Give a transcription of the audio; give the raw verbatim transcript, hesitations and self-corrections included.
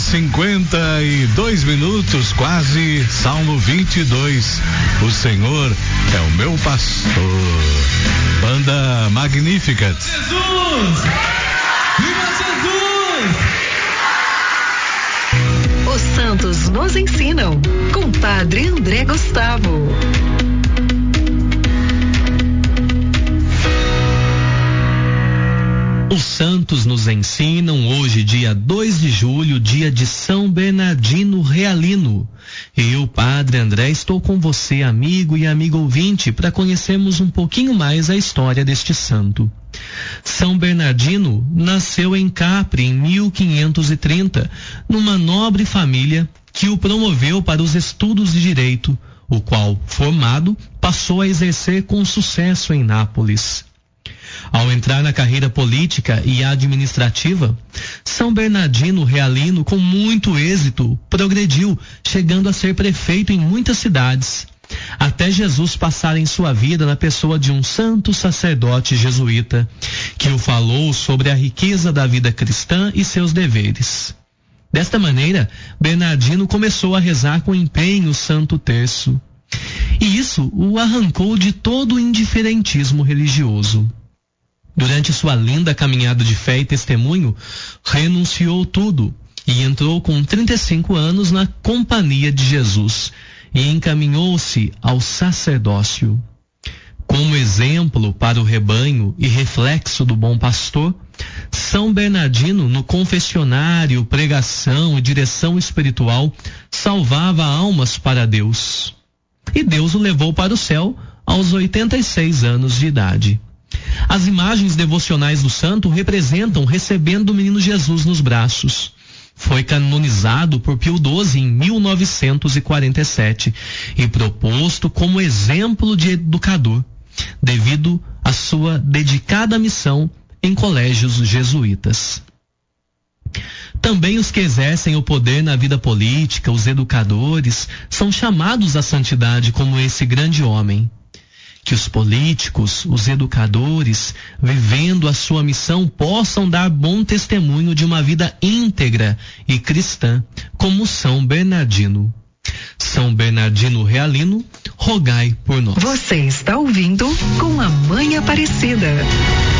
cinquenta e dois minutos, quase, Salmo vinte e dois. O Senhor é o meu pastor. Banda Magnificat. Jesus! Viva Jesus! Os santos nos ensinam, com Padre André Gustavo. Os santos nos ensinam hoje, dia dois de julho, dia de São Bernardino Realino. Eu, Padre André, estou com você, amigo e amigo ouvinte, para conhecermos um pouquinho mais a história deste santo. São Bernardino nasceu em Capri em mil quinhentos e trinta, numa nobre família que o promoveu para os estudos de direito, o qual, formado, passou a exercer com sucesso em Nápoles. Ao entrar na carreira política e administrativa, São Bernardino Realino, com muito êxito, progrediu, chegando a ser prefeito em muitas cidades, até Jesus passar em sua vida na pessoa de um santo sacerdote jesuíta, que o falou sobre a riqueza da vida cristã e seus deveres. Desta maneira, Bernardino começou a rezar com empenho o Santo Terço, e isso o arrancou de todo o indiferentismo religioso. Durante sua linda caminhada de fé e testemunho, renunciou tudo e entrou com trinta e cinco anos na Companhia de Jesus e encaminhou-se ao sacerdócio. Como exemplo para o rebanho e reflexo do bom pastor, São Bernardino, no confessionário, pregação e direção espiritual, salvava almas para Deus. E Deus o levou para o céu aos oitenta e seis anos de idade. As imagens devocionais do santo representam recebendo o menino Jesus nos braços. Foi canonizado por Pio doze em mil novecentos e quarenta e sete e proposto como exemplo de educador, devido à sua dedicada missão em colégios jesuítas. Também os que exercem o poder na vida política, os educadores, são chamados à santidade como esse grande homem. Que os políticos, os educadores, vivendo a sua missão, possam dar bom testemunho de uma vida íntegra e cristã, como São Bernardino. São Bernardino Realino, rogai por nós. Você está ouvindo Com a Mãe Aparecida.